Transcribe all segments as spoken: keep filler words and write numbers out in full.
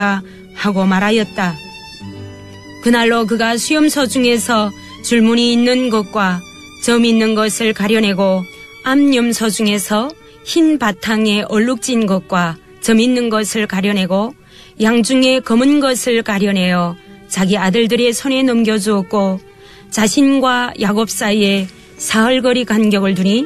하고 말하였다. 그날로 그가 수염소 중에서 줄무늬 있는 것과 점 있는 것을 가려내고 암염소 중에서 흰 바탕에 얼룩진 것과 점 있는 것을 가려내고 양 중에 검은 것을 가려내어 자기 아들들의 손에 넘겨주었고 자신과 야곱 사이에 사흘거리 간격을 두니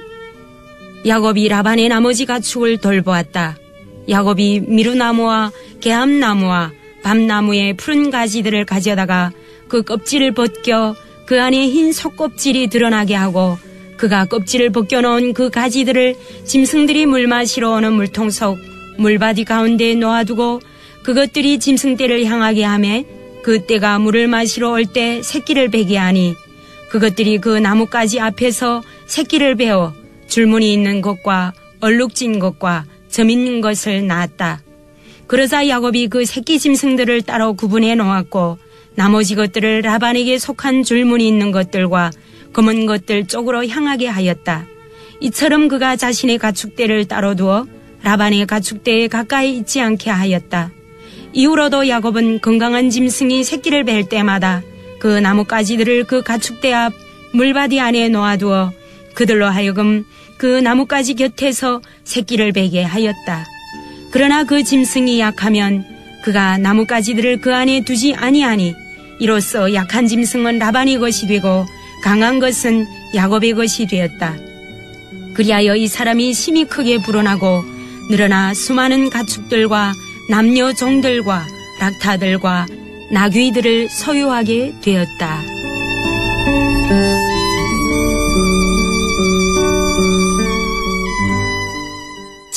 야곱이 라반의 나머지 가축을 돌보았다. 야곱이 미루나무와 개암나무와 밤나무의 푸른 가지들을 가져다가 그 껍질을 벗겨 그 안에 흰 속껍질이 드러나게 하고 그가 껍질을 벗겨놓은 그 가지들을 짐승들이 물 마시러 오는 물통 속 물바디 가운데 놓아두고 그것들이 짐승떼를 향하게 하며 그 떼가 물을 마시러 올 때 새끼를 베게 하니 그것들이 그 나뭇가지 앞에서 새끼를 베어 줄무늬 있는 것과 얼룩진 것과 점 있는 것을 낳았다. 그러자 야곱이 그 새끼 짐승들을 따로 구분해 놓았고 나머지 것들을 라반에게 속한 줄무늬 있는 것들과 검은 것들 쪽으로 향하게 하였다. 이처럼 그가 자신의 가축대를 따로 두어 라반의 가축대에 가까이 있지 않게 하였다. 이후로도 야곱은 건강한 짐승이 새끼를 뵐 때마다 그 나뭇가지들을 그 가축대 앞 물바디 안에 놓아두어 그들로 하여금 그 나뭇가지 곁에서 새끼를 베게 하였다. 그러나 그 짐승이 약하면 그가 나뭇가지들을 그 안에 두지 아니하니 이로써 약한 짐승은 라반의 것이 되고 강한 것은 야곱의 것이 되었다. 그리하여 이 사람이 심히 크게 불어나고 늘어나 수많은 가축들과 남녀 종들과 락타들과 나귀들을 소유하게 되었다.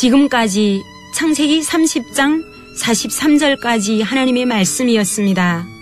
지금까지 창세기 삼십 장 사십삼 절까지 하나님의 말씀이었습니다.